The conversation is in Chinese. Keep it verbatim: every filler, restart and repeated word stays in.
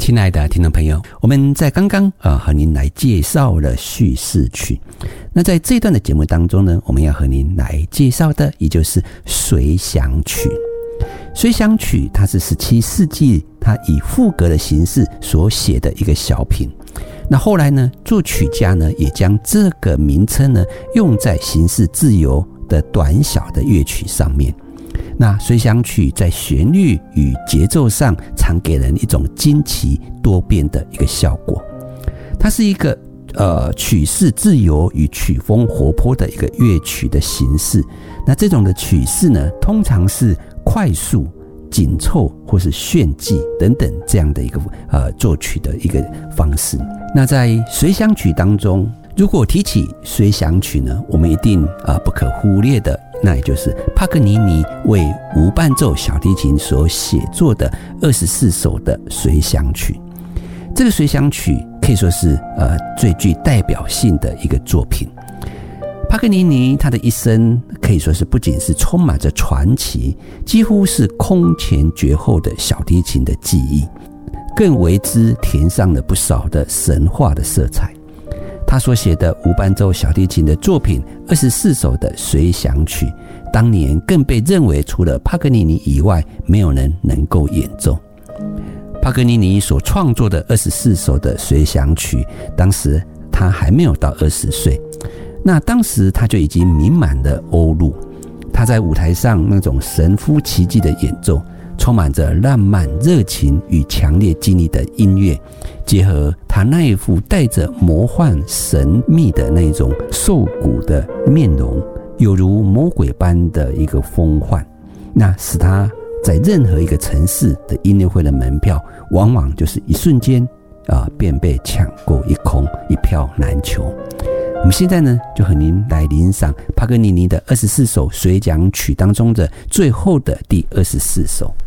亲爱的听众朋友，我们在刚刚呃和您来介绍了叙事曲。那在这一段的节目当中呢，我们要和您来介绍的也就是随想曲。随想曲它是十七世纪它以赋格的形式所写的一个小品。那后来呢，作曲家呢也将这个名称呢用在形式自由的短小的乐曲上面。那随想曲在旋律与节奏上常给人一种惊奇多变的一个效果。它是一个呃曲式自由与曲风活泼的一个乐曲的形式。那这种的曲式呢，通常是快速、紧凑或是炫技等等这样的一个呃作曲的一个方式。那在随想曲当中，如果提起随想曲呢，我们一定呃不可忽略的，那也就是帕格尼尼为无伴奏小提琴所写作的二十四首的随想曲。这个随想曲可以说是呃最具代表性的一个作品。帕格尼尼他的一生可以说是不仅是充满着传奇，几乎是空前绝后的小提琴的技艺，更为之填上了不少的神话的色彩。他所写的无伴奏小提琴的作品二十四首的随想曲，当年更被认为除了帕格尼尼以外，没有人能够演奏。帕格尼尼所创作的二十四首的随想曲，当时他还没有到二十岁，那当时他就已经名满了欧陆。他在舞台上那种神乎其技的演奏，充满着浪漫、热情与强烈经历的音乐，结合他那一副带着魔幻神秘的那种瘦骨的面容，有如魔鬼般的一个风范，那使他在任何一个城市的音乐会的门票，往往就是一瞬间啊、呃、便被抢购一空，一票难求。我们现在呢，就和您来欣赏帕格尼尼的二十四首随想曲当中的最后的第二十四首。